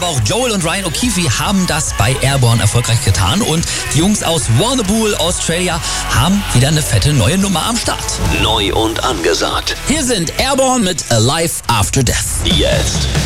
aber auch Joel und Ryan O'Keefe haben das bei Airborne erfolgreich getan und die Jungs aus Warrnambool, Australia, haben wieder eine fette neue Nummer am Start. Neu und angesagt. Hier sind Airborne mit Alive After Death. Jetzt.